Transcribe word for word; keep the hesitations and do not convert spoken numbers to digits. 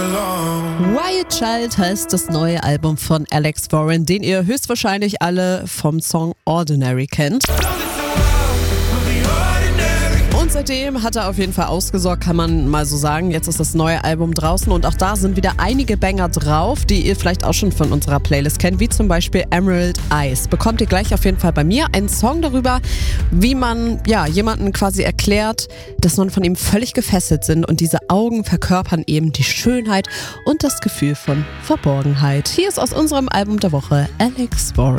Wild Child heißt das neue Album von Alex Warren, den ihr höchstwahrscheinlich alle vom Song Ordinary kennt. Und seitdem hat er auf jeden Fall ausgesorgt, kann man mal so sagen. Jetzt ist das neue Album draußen und auch da sind wieder einige Banger drauf, die ihr vielleicht auch schon von unserer Playlist kennt, wie zum Beispiel Emerald Eyes. Bekommt ihr gleich auf jeden Fall bei mir einen Song darüber, wie man ja jemanden quasi erklärt, dass man von ihm völlig gefesselt sind und diese Augen verkörpern eben die Schönheit und das Gefühl von Verborgenheit. Hier ist aus unserem Album der Woche Alex Warren.